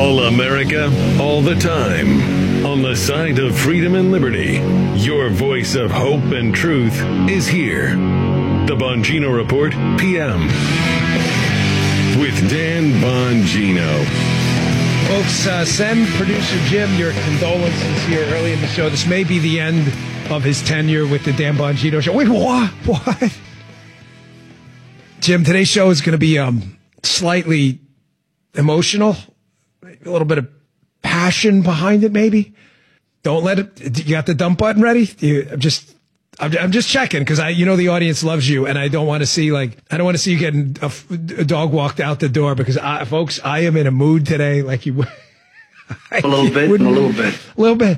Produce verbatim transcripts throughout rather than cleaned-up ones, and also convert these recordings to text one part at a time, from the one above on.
All America, all the time. On the side of freedom and liberty, your voice of hope and truth is here. The Bongino Report, P M. With Dan Bongino. Folks, uh, send producer Jim your condolences here early in the show. This may be the end of his tenure with the Dan Bongino Show. Wait, what? What? Jim, today's show is going to be um, slightly emotional. A little bit of passion behind it, maybe. Don't let it. You got the dump button ready? You, I'm just, I'm, I'm just checking because I, you know, the audience loves you, and I don't want to see like, I don't want to see you getting a, a dog walked out the door because, I, folks, I am in a mood today, like you. a little bit, a little bit, a little bit,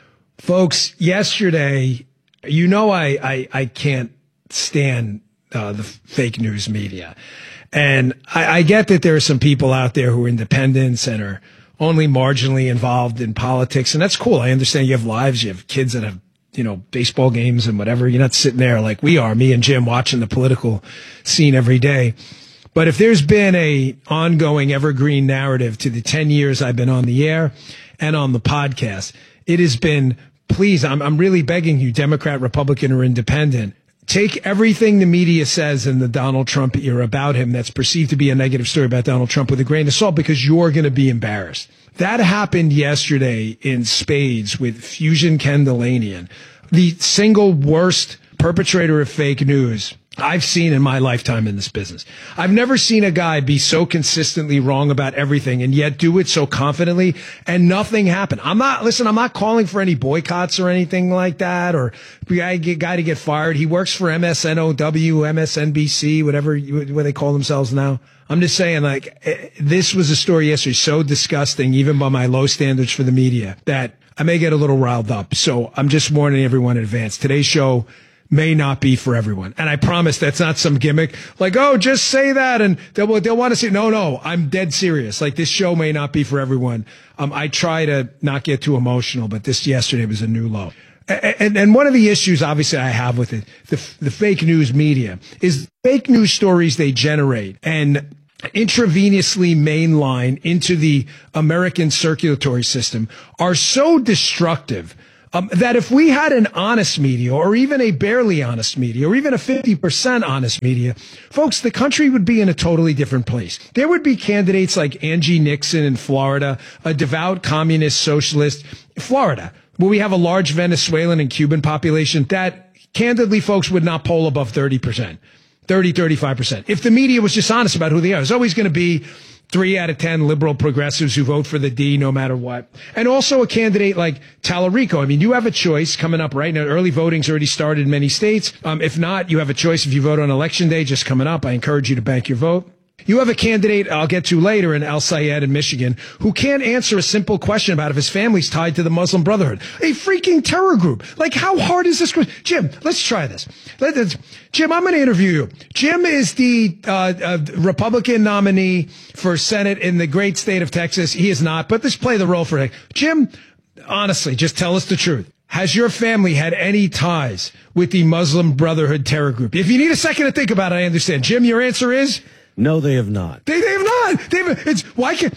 folks. Yesterday, you know, I, I, I can't stand uh, the fake news media. And I, I get that there are some people out there who are independents and are only marginally involved in politics. And that's cool. I understand you have lives. You have kids that have, you know, baseball games and whatever. You're not sitting there like we are, me and Jim, watching the political scene every day. But if there's been a ongoing evergreen narrative to the ten years I've been on the air and on the podcast, it has been, please, I'm, I'm really begging you, Democrat, Republican, or independent, take everything the media says in the Donald Trump era about him that's perceived to be a negative story about Donald Trump with a grain of salt because you're going to be embarrassed. That happened yesterday in spades with Fusion Kendallanian, the single worst perpetrator of fake news I've seen in my lifetime in this business. I've never seen a guy be so consistently wrong about everything and yet do it so confidently and nothing happened. I'm not, listen, I'm not calling for any boycotts or anything like that or guy, guy to get fired. He works for M S N O W, M S N B C, whatever what they call themselves now. I'm just saying, like, this was a story yesterday so disgusting, even by my low standards for the media, that I may get a little riled up. So I'm just warning everyone in advance. Today's show may not be for everyone. And I promise that's not some gimmick like, oh, just say that and they'll, they'll want to say, no, no, I'm dead serious. Like this show may not be for everyone. Um, I try to not get too emotional, but this yesterday was a new low. And, and one of the issues obviously I have with it, the, the fake news media is fake news stories they generate and intravenously mainline into the American circulatory system are so destructive Um, that if we had an honest media or even a barely honest media or even a fifty percent honest media, folks, the country would be in a totally different place. There would be candidates like Angie Nixon in Florida, a devout communist socialist, Florida, where we have a large Venezuelan and Cuban population that candidly, folks, would not poll above thirty percent, thirty, thirty-five percent. If the media was just honest about who they are, it's always going to be three out of ten liberal progressives who vote for the D no matter what. And also a candidate like Tallarico. I mean, you have a choice coming up right now. Early voting's already started in many states. Um, if not, you have a choice if you vote on election day just coming up. I encourage you to bank your vote. You have a candidate I'll get to later in El Sayed in Michigan who can't answer a simple question about if his family's tied to the Muslim Brotherhood, a freaking terror group. Like, how hard is this? Jim, let's try this. Let's, Jim, I'm going to interview you. Jim is the uh, uh, Republican nominee for Senate in the great state of Texas. He is not, but let's play the role for it. Jim, honestly, just tell us the truth. Has your family had any ties with the Muslim Brotherhood terror group? If you need a second to think about it, I understand. Jim, your answer is? No, they have not. They, they have not. They've, it's, why can't,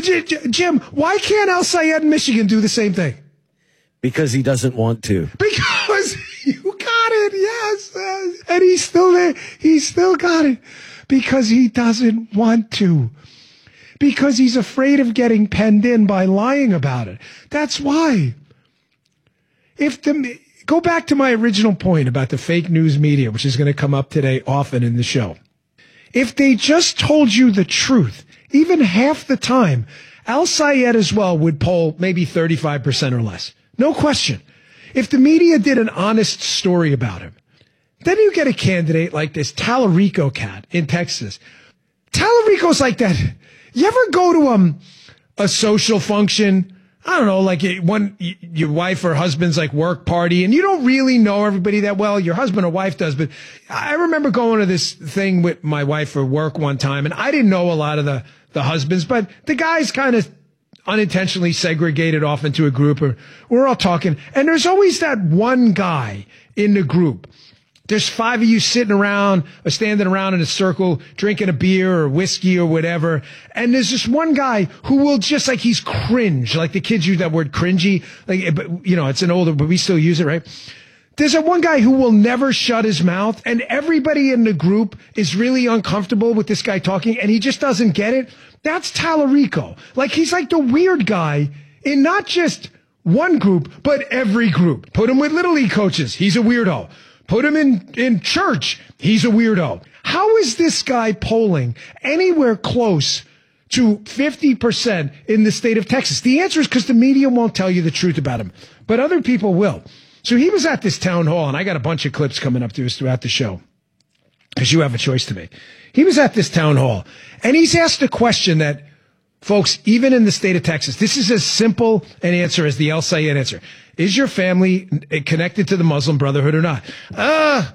Jim, why can't El Sayed in Michigan do the same thing? Because he doesn't want to. Because you got it, yes. Uh, and he's still there. He's still got it. Because he doesn't want to. Because he's afraid of getting penned in by lying about it. That's why. If the, go back to my original point about the fake news media, which is going to come up today often in the show. If they just told you the truth, even half the time, Al Sayed as well would poll maybe thirty-five percent or less. No question. If the media did an honest story about him, then you get a candidate like this Tallarico cat in Texas. Tallarico's like that. You ever go to um, a social function? I don't know, like one, your wife or husband's like work party and you don't really know everybody that well. Your husband or wife does, but I remember going to this thing with my wife for work one time and I didn't know a lot of the, the husbands, but the guys kind of unintentionally segregated off into a group or we're all talking. And there's always that one guy in the group There's five of you sitting around or standing around in a circle, drinking a beer or whiskey or whatever. And there's this one guy who will just like, he's cringe. Like the kids use that word cringy. Like, but you know, it's an older, but we still use it, right? There's a one guy who will never shut his mouth, and everybody in the group is really uncomfortable with this guy talking, and he just doesn't get it. That's Tallarico. Like, he's like the weird guy in not just one group, but every group. Put him with Little League coaches. He's a weirdo. Put him in, in church. He's a weirdo. How is this guy polling anywhere close to fifty percent in the state of Texas? The answer is because the media won't tell you the truth about him, but other people will. So he was at this town hall, and I got a bunch of clips coming up to us throughout the show because you have a choice to make. He was at this town hall, and he's asked a question that, folks, even in the state of Texas, this is as simple an answer as the El Sayed answer. Is your family connected to the Muslim Brotherhood or not? Uh,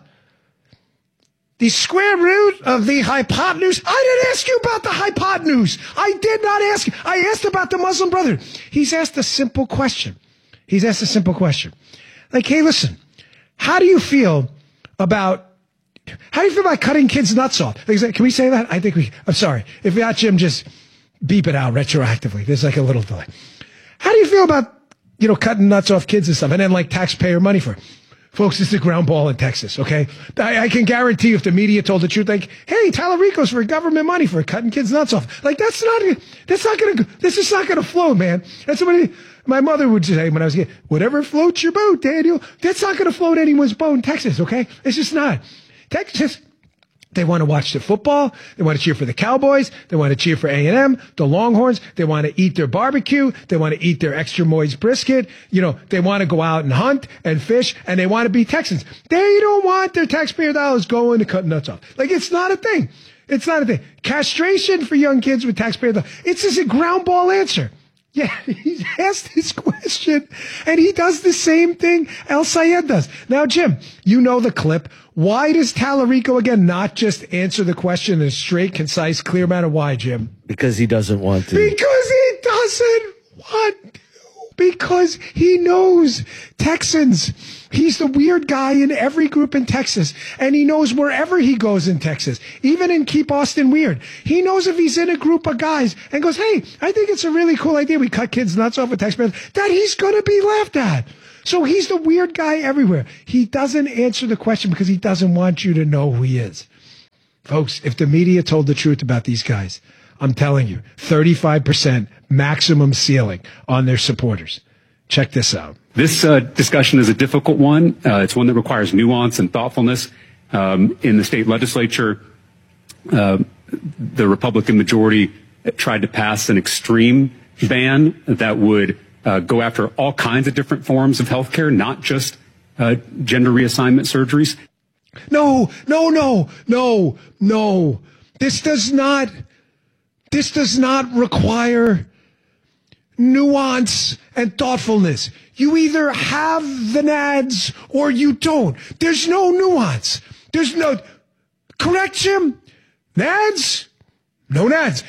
the square root of the hypotenuse. I didn't ask you about the hypotenuse. I did not ask. I asked about the Muslim Brotherhood. He's asked a simple question. He's asked a simple question. Like, hey, listen, how do you feel about, how do you feel about cutting kids' nuts off? Can we say that? I think we, I'm sorry. If not, Jim, just beep it out retroactively. There's like a little delay. How do you feel about, you know, cutting nuts off kids and stuff, and then like taxpayer money for it? Folks, this is a ground ball in Texas, okay? I, I can guarantee you if the media told the truth, like, hey, Tallarico's for government money for cutting kids' nuts off. Like, that's not, that's not gonna, this is not gonna flow, man. That's somebody, my mother would say when I was a kid, whatever floats your boat, Daniel. That's not gonna float anyone's boat in Texas, okay? It's just not. Texas, they want to watch the football. They want to cheer for the Cowboys. They want to cheer for A and M, the Longhorns. They want to eat their barbecue. They want to eat their extra moist brisket. You know, they want to go out and hunt and fish, and they want to be Texans. They don't want their taxpayer dollars going to cut nuts off. Like, it's not a thing. It's not a thing. Castration for young kids with taxpayer dollars. It's just a ground ball answer. Yeah, he's asked this question, and he does the same thing El Sayed does. Now, Jim, you know the clip. Why does Tallarico, again, not just answer the question in a straight, concise, clear manner? Why, Jim? Because he doesn't want to. Because he doesn't want to. Because he knows Texans. He's the weird guy in every group in Texas, and he knows wherever he goes in Texas, even in Keep Austin Weird. He knows if he's in a group of guys and goes, hey, I think it's a really cool idea we cut kids' nuts off with taxpayers, that he's going to be laughed at. So he's the weird guy everywhere. He doesn't answer the question because he doesn't want you to know who he is. Folks, if the media told the truth about these guys, I'm telling you, thirty-five percent maximum ceiling on their supporters. Check this out. This uh, discussion is a difficult one. Uh, it's one that requires nuance and thoughtfulness. Um, in the state legislature, uh, the Republican majority tried to pass an extreme ban that would uh, go after all kinds of different forms of health care, not just uh, gender reassignment surgeries. No, no, no, no, no. This does not... This does not require nuance and thoughtfulness. You either have the nads or you don't. There's no nuance. There's no... Correct, Jim? Nads? No nads.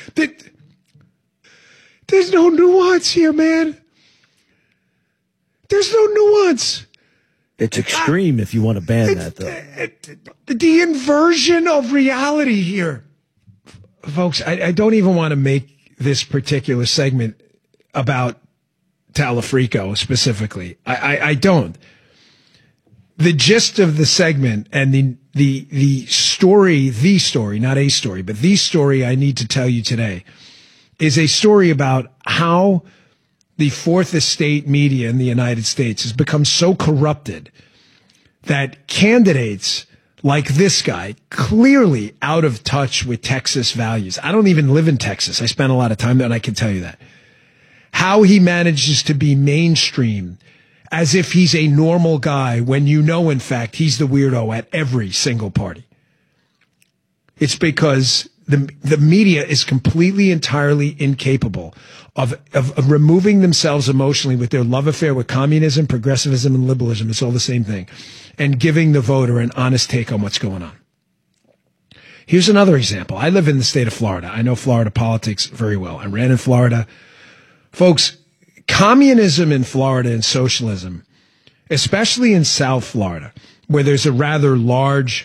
There's no nuance here, man. There's no nuance. It's extreme if you want to ban that, though. The inversion of reality here. Folks, I, I don't even want to make this particular segment about Tallarico specifically. I, I, I don't. The gist of the segment and the, the, the story, the story, not a story, but the story I need to tell you today is a story about how the fourth estate media in the United States has become so corrupted that candidates like this guy, clearly out of touch with Texas values. I don't even live in Texas. I spent a lot of time there, and I can tell you that. How he manages to be mainstream as if he's a normal guy when you know, in fact, he's the weirdo at every single party. It's because the the media is completely, entirely incapable of, of, of removing themselves emotionally with their love affair with communism, progressivism, and liberalism. It's all the same thing. And giving the voter an honest take on what's going on. Here's another example. I live in the state of Florida. I know Florida politics very well. I ran in Florida. Folks, communism in Florida and socialism, especially in South Florida, where there's a rather large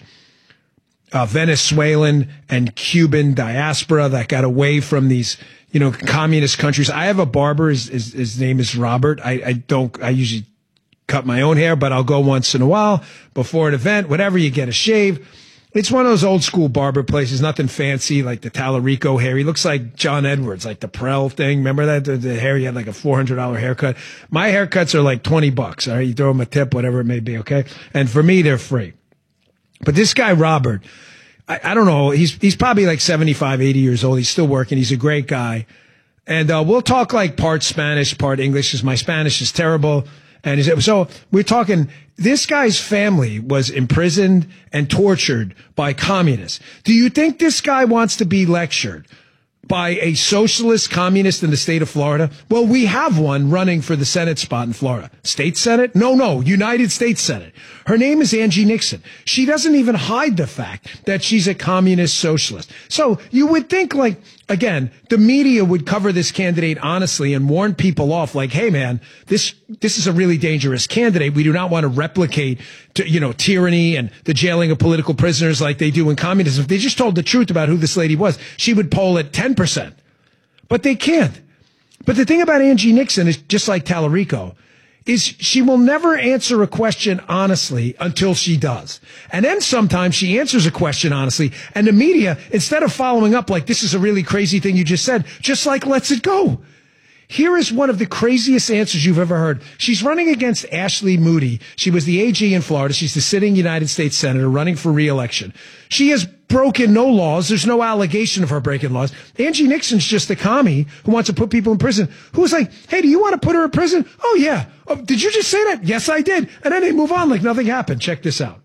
uh, Venezuelan and Cuban diaspora that got away from these, you know, communist countries. I have a barber. His, his, his name is Robert. I, I don't, I usually cut my own hair, but I'll go once in a while before an event, whatever, you get a shave. It's one of those old school barber places, nothing fancy, like the Tallarico hair. He looks like John Edwards, like the Prel thing. Remember that? The, the hair, he had like a four hundred dollars haircut. My haircuts are like twenty bucks. All right. You throw him a tip, whatever it may be. Okay. And for me, they're free. But this guy, Robert, I, I don't know. He's, he's probably like seventy-five, eighty years old. He's still working. He's a great guy. And, uh, we'll talk like part Spanish, part English, because my Spanish is terrible. And so we're talking, this guy's family was imprisoned and tortured by communists. Do you think this guy wants to be lectured by a socialist communist in the state of Florida? Well, we have one running for the Senate spot in Florida. State Senate? No, no, United States Senate. Her name is Angie Nixon. She doesn't even hide the fact that she's a communist socialist. So you would think, like, again, the media would cover this candidate honestly and warn people off like, hey, man, this this is a really dangerous candidate. We do not want to replicate, to, you know, tyranny and the jailing of political prisoners like they do in communism. If they just told the truth about who this lady was, she would poll at ten percent. But they can't. But the thing about Angie Nixon is, just like Tallarico, is she will never answer a question honestly until she does. And then sometimes she answers a question honestly, and the media, instead of following up like, this is a really crazy thing you just said, just like lets it go. Here is one of the craziest answers you've ever heard. She's running against Ashley Moody. She was the A G in Florida. She's the sitting United States Senator running for re-election. She has broken no laws. There's no allegation of her breaking laws. Angie Nixon's just a commie who wants to put people in prison, who was like, hey, do you want to put her in prison? Oh, yeah. Oh, did you just say that? Yes, I did. And then they move on like nothing happened. Check this out.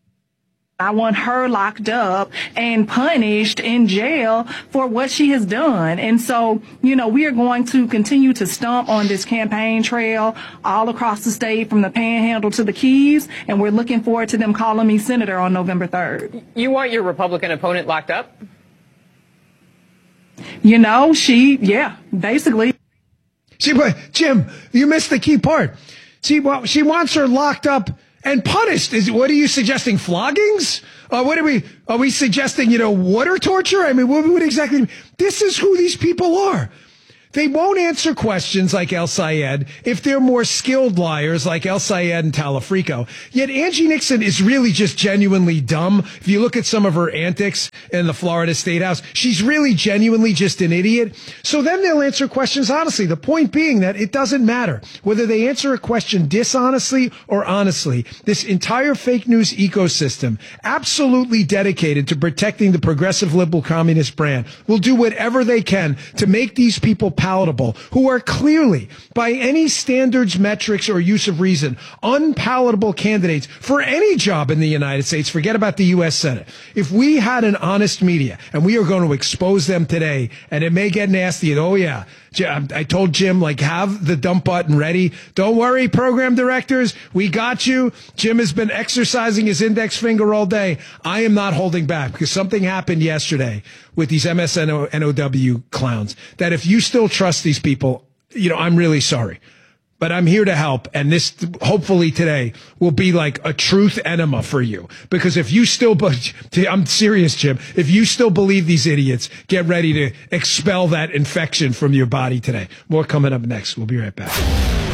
I want her locked up and punished in jail for what she has done. And so, you know, we are going to continue to stomp on this campaign trail all across the state, from the Panhandle to the Keys. And we're looking forward to them calling me senator on November third. You want your Republican opponent locked up? You know, she, yeah, basically. See, but Jim, you missed the key part. See, well, she wants her locked up and punished. Is what are you suggesting? Floggings? Uh, what are we? Are we suggesting, you know, water torture? I mean, what, what exactly? This is who these people are. They won't answer questions like El Sayed if they're more skilled liars like El Sayed and Tallarico. Yet Angie Nixon is really just genuinely dumb. If you look at some of her antics in the Florida State House, she's really genuinely just an idiot. So then they'll answer questions honestly. The point being that it doesn't matter whether they answer a question dishonestly or honestly. This entire fake news ecosystem, absolutely dedicated to protecting the progressive liberal communist brand, will do whatever they can to make these people palatable, who are clearly, by any standards, metrics, or use of reason, unpalatable candidates for any job in the United States. Forget about the U S Senate. If we had an honest media, and we are going to expose them today, and it may get nasty, and oh yeah, I told Jim, like, have the dump button ready. Don't worry, program directors, we got you. Jim has been exercising his index finger all day. I am not holding back, because something happened yesterday with these M S N O W clowns that if you still trust these people, you know, I'm really sorry. But I'm here to help, and this, hopefully today, will be like a truth enema for you. Because if you still, I'm serious, Jim, if you still believe these idiots, get ready to expel that infection from your body today. More coming up next. We'll be right back.